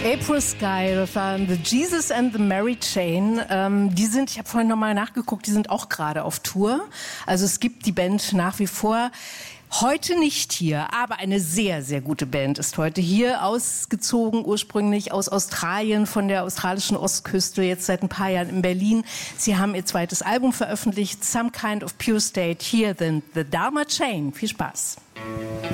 April Sky, das waren The Jesus and the Mary Chain. Die sind, ich habe vorhin nochmal nachgeguckt, die sind auch gerade auf Tour. Also es gibt die Band nach wie vor. Heute nicht hier, aber eine sehr, sehr gute Band ist heute hier, ausgezogen ursprünglich aus Australien, von der australischen Ostküste, jetzt seit ein paar Jahren in Berlin. Sie haben ihr zweites Album veröffentlicht, Some Kind of Pure State. Hier sind The Dharma Chain. Viel Spaß.